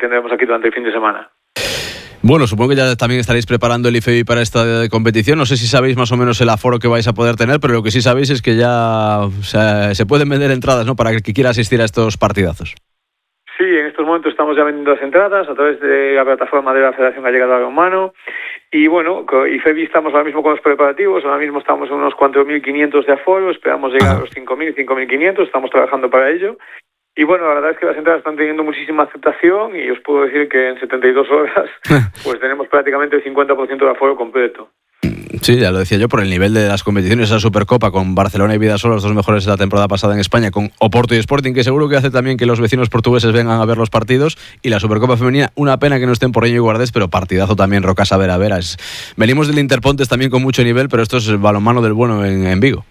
tendremos aquí durante el fin de semana. Bueno, supongo que ya también estaréis preparando el IFEBI para esta competición. No sé si sabéis más o menos el aforo que vais a poder tener, pero lo que sí sabéis es que ya se pueden vender entradas, ¿no?, para el que quiera asistir a estos partidazos. Sí, en estos momentos estamos ya vendiendo las entradas a través de la plataforma de la Federación Gallega de Balonmano. Y bueno, con IFEBI estamos ahora mismo con los preparativos. Ahora mismo estamos en unos 4.500 de aforo. Esperamos llegar a los 5.000, 5.500. Estamos trabajando para ello. Y bueno, la verdad es que las entradas están teniendo muchísima aceptación y os puedo decir que en 72 horas pues tenemos prácticamente el 50% de aforo completo. Sí, ya lo decía yo, por el nivel de las competiciones, esa Supercopa con Barcelona y Vidasoa, los dos mejores de la temporada pasada en España, con Oporto y Sporting, que seguro que hace también que los vecinos portugueses vengan a ver los partidos, y la Supercopa femenina, una pena que no estén Porriño y Guardés, pero partidazo también, Rocasa Vera Vera. Venimos del Interpontes también con mucho nivel, pero esto es el balonmano del bueno en Vigo.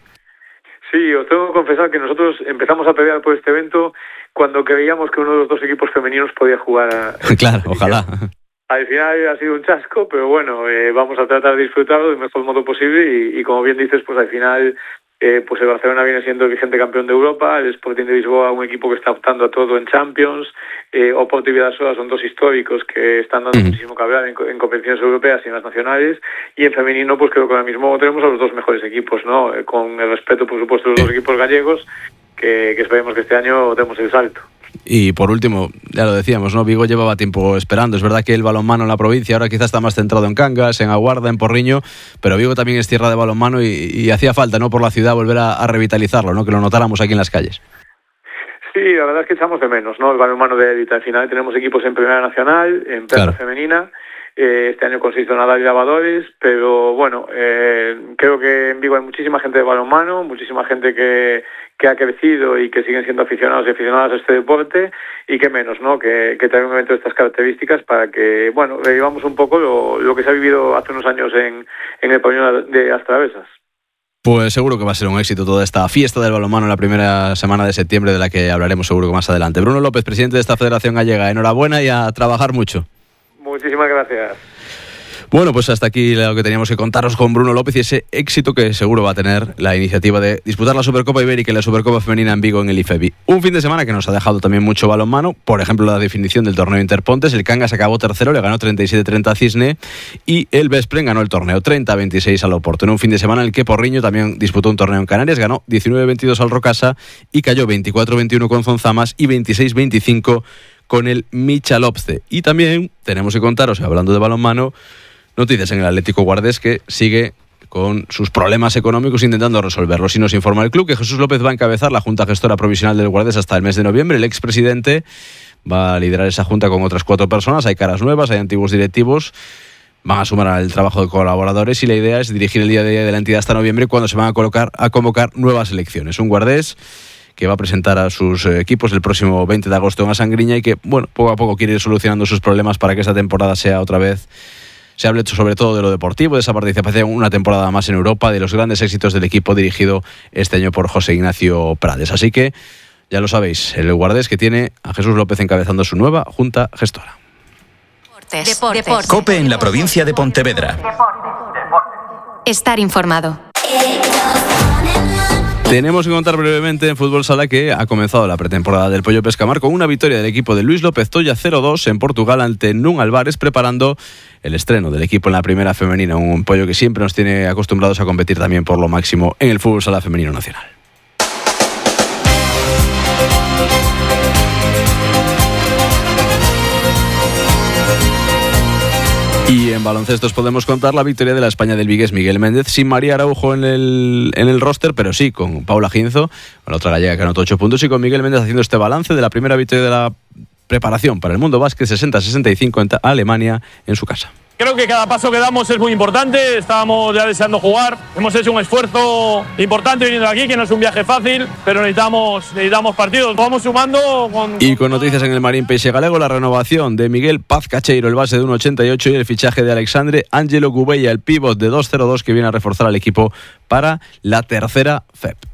Sí, os tengo que confesar que nosotros empezamos a pelear por este evento cuando creíamos que uno de los dos equipos femeninos podía jugar. Claro, ojalá. Al final ha sido un chasco, pero bueno, vamos a tratar de disfrutarlo del mejor modo posible y como bien dices, pues al final pues el Barcelona viene siendo el vigente campeón de Europa, el Sporting de Lisboa un equipo que está optando a todo en Champions, Oporto y Vidasoa son dos históricos que están dando muchísimo que hablar en competiciones europeas y en las nacionales, y en femenino pues creo que ahora mismo tenemos a los dos mejores equipos, ¿no? Con el respeto por supuesto de los dos equipos gallegos, que esperemos que este año demos el salto. Y por último, ya lo decíamos, ¿no? Vigo llevaba tiempo esperando. Es verdad que el balonmano en la provincia ahora quizás está más centrado en Cangas, en Aguarda, en Porriño, pero Vigo también es tierra de balonmano y hacía falta, ¿no?, por la ciudad volver a revitalizarlo, ¿no?, que lo notáramos aquí en las calles. Sí, la verdad es que echamos de menos, ¿no?, el balonmano de élite. Al final tenemos equipos en Primera Nacional, en plata femenina. Este año consiste en Nadal y Lavadores, pero bueno, creo que en Vigo hay muchísima gente de balonmano, muchísima gente que ha crecido y que siguen siendo aficionados y aficionadas a este deporte, y qué menos, ¿no?, que traer un evento de estas características para que, bueno, revivamos un poco lo que se ha vivido hace unos años en el pabellón de las Travesas. Pues seguro que va a ser un éxito toda esta fiesta del balonmano en la primera semana de septiembre, de la que hablaremos seguro que más adelante. Bruno López, presidente de esta Federación Gallega, enhorabuena y a trabajar mucho. Muchísimas gracias. Bueno, pues hasta aquí lo que teníamos que contaros con Bruno López y ese éxito que seguro va a tener la iniciativa de disputar la Supercopa Ibérica y la Supercopa Femenina en Vigo en el IFEBI. Un fin de semana que nos ha dejado también mucho balonmano, por ejemplo la definición del torneo Interpontes. El Cangas acabó tercero, le ganó 37-30 a Cisne, y el Veszprém ganó el torneo 30-26 al Oporto. En un fin de semana en el que Porriño también disputó un torneo en Canarias, ganó 19-22 al Rocasa y cayó 24-21 con Zonzamas y 26-25 con el Michalovce. Y también tenemos que contaros, hablando de balonmano, noticias en el Atlético Guardés, que sigue con sus problemas económicos intentando resolverlos. Y nos informa el club que Jesús López va a encabezar la Junta Gestora Provisional del Guardés hasta el mes de noviembre. El expresidente va a liderar esa junta con otras 4 personas. Hay caras nuevas, hay antiguos directivos. Van a sumar al trabajo de colaboradores y la idea es dirigir el día a día de la entidad hasta noviembre, cuando se van a convocar nuevas elecciones. Un Guardés que va a presentar a sus equipos el próximo 20 de agosto en la Sangriña y que, bueno, poco a poco quiere ir solucionando sus problemas para que esta temporada sea otra vez. Se hable sobre todo de lo deportivo, de esa participación una temporada más en Europa, de los grandes éxitos del equipo dirigido este año por José Ignacio Prades. Así que, ya lo sabéis, el Guardés que tiene a Jesús López encabezando su nueva Junta Gestora. Deportes. COPE en la provincia de Pontevedra. Estar informado. Tenemos que contar brevemente en Fútbol Sala que ha comenzado la pretemporada del Pollo Pescamar con una victoria del equipo de Luis López Toya 0-2 en Portugal ante Nun Alvares, preparando el estreno del equipo en la primera femenina, un Pollo que siempre nos tiene acostumbrados a competir también por lo máximo en el Fútbol Sala femenino nacional. Y en baloncestos podemos contar la victoria de la España del Vigués Miguel Méndez, sin María Araujo en el roster, pero sí con Paula Ginzo, con la otra gallega que anotó 8 puntos, y con Miguel Méndez haciendo este balance de la primera victoria de la preparación para el mundo básquet 60-65 en Alemania en su casa. Creo que cada paso que damos es muy importante, estábamos ya deseando jugar, hemos hecho un esfuerzo importante viniendo aquí, que no es un viaje fácil, pero necesitamos partidos, vamos sumando. Y con noticias en el Marín Peixe Galego, la renovación de Miguel Paz Cacheiro, el base de 1,88, y el fichaje de Alexandre Ángelo Gubella, el pívot de 2,02, que viene a reforzar al equipo para la tercera FEP.